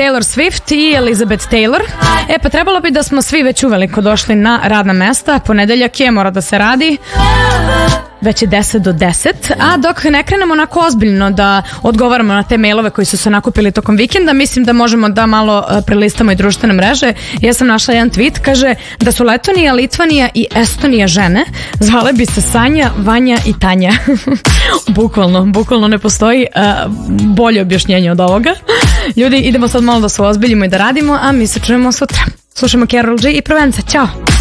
Taylor Swift i Elizabeth Taylor. Pa trebalo bi da smo svi već uveliko došli na radna mesta. Ponedeljak je, mora da se radi. Već je 10 do 10, a dok ne krenemo onako ozbiljno da odgovaramo na te mailove koji su se nakupili tokom vikenda, mislim da možemo da malo prelistamo i društvene mreže. Ja sam našla jedan tweet, kaže da su Letonija, Litvanija i Estonija žene, zvale bi se Sanja, Vanja i Tanja. Bukvalno ne postoji bolje objašnjenje od ovoga. Ljudi, idemo sad malo da se ozbiljimo i da radimo, a mi se čujemo sutra. Slušamo Karol G i Provenza, ćao!